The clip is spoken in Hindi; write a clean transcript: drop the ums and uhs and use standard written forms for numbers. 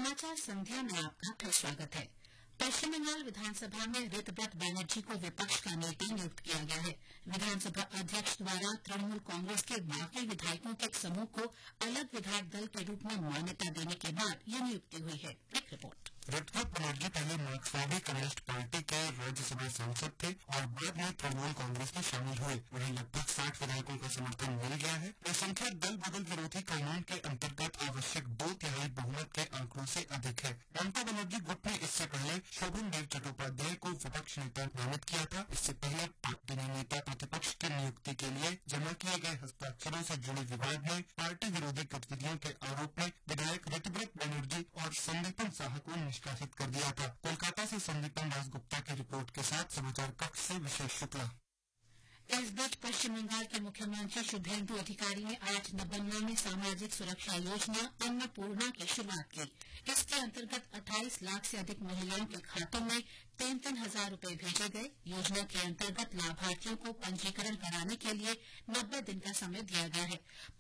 समाचार संध्या में आपका फिर स्वागत है। पश्चिम बंगाल विधानसभा में ऋतव्रत बनर्जी को विपक्ष का नेता नियुक्त किया गया है। विधानसभा अध्यक्ष द्वारा तृणमूल कांग्रेस के बागी विधायकों के एक समूह को अलग विधायक दल के रूप में मान्यता देने के बाद यह नियुक्ति हुई है। एक रिपोर्ट। ऋतव्रत बनर्जी पहले मार्क्सवादी कम्युनिस्ट पार्टी के राज्यसभा सांसद थे और बाद में तृणमूल कांग्रेस में शामिल हुए। उन्हें लगभग 60 विधायकों का समर्थन मिल गया है। यह संख्या दल बदल विरोधी कानून के अंतर्गत आवश्यक 2/3 बहुमत के आंकड़ों से अधिक है। ममता बनर्जी गुट ने इससे पहले शोभन देव चट्टोपाध्याय को विपक्ष नेता नामित किया था। इससे पहले पार्टी ने नेता प्रतिपक्ष की नियुक्ति के लिए जमा किए गए हस्ताक्षरों से जुड़े विवाद में पार्टी विरोधी गतिविधियों के आरोप में विधायक ऋतव्रत बनर्जी और संदीपन साहा को निष्कासित कर दिया था। कोलकाता से संदीपन दासगुप्ता की रिपोर्ट के साथ समाचार कक्ष से विशेष शुक्ला। इस बीच पश्चिम बंगाल के मुख्यमंत्री शुभेंदु अधिकारी ने आज नबन्ना सामाजिक सुरक्षा योजना अन्नपूर्णा की शुरुआत की। इसके अंतर्गत 28 लाख से अधिक महिलाओं के खातों में 3-3 हजार रूपये भेजे गए। योजना के अंतर्गत लाभार्थियों को पंजीकरण कराने के लिए 90 दिन का समय दिया गया है।